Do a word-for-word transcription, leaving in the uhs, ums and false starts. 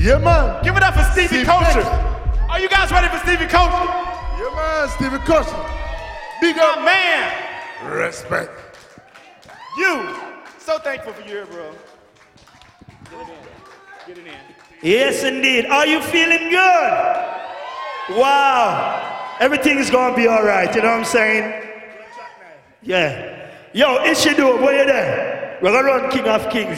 Yeah, man. Give it up for Stevie Steve Culture. Culture. Are you guys ready for Stevie Culture? Yeah, man, Stevie Culture. Big My up. man. Respect. You. So thankful for you here, bro. Get it in. Get it in. Yes, indeed. Are you feeling good? Wow. Everything is going to be all right. You know what I'm saying? Yeah. Yo, Ishidoo, where you there? We're going to run King of Kings.